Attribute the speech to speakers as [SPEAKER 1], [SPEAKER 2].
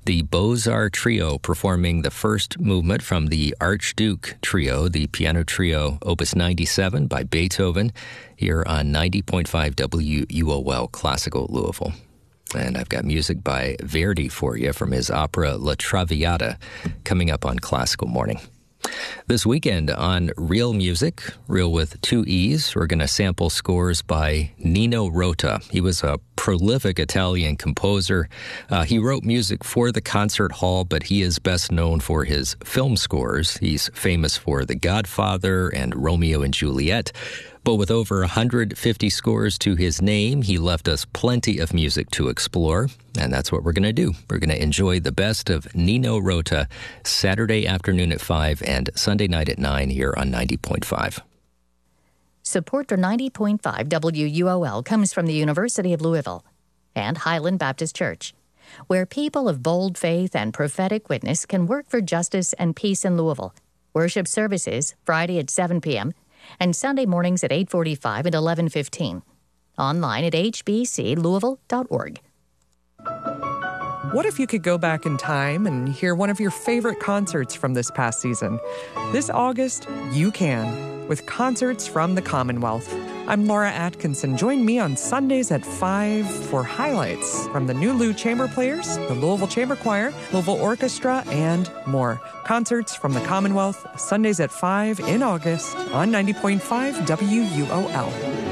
[SPEAKER 1] the Beaux-Arts Trio performing the first movement from the Archduke Trio, the piano trio Opus 97 by Beethoven, here on 90.5 WUOL Classical Louisville. And I've got music by Verdi for you from his opera La Traviata coming up on Classical Morning. This weekend on Real Music, real with two E's, we're going to sample scores by Nino Rota. He was a prolific Italian composer. He wrote music for the concert hall, but he is best known for his film scores. He's famous for The Godfather and Romeo and Juliet. But with over 150 scores to his name, he left us plenty of music to explore, and that's what we're going to do. We're going to enjoy the best of Nino Rota Saturday afternoon at 5 and Sunday night at 9 here on 90.5.
[SPEAKER 2] Support for 90.5 WUOL comes from the University of Louisville and Highland Baptist Church, where people of bold faith and prophetic witness can work for justice and peace in Louisville. Worship services Friday at 7 p.m., and Sunday mornings at 8:45 and 11:15. Online at hbclouisville.org.
[SPEAKER 3] What if you could go back in time and hear one of your favorite concerts from this past season? This August, you can, with concerts from the Commonwealth. I'm Laura Atkinson. Join me on Sundays at 5 for highlights from the New Lou Chamber Players, the Louisville Chamber Choir, Louisville Orchestra, and more. Concerts from the Commonwealth, Sundays at 5 in August on 90.5 WUOL.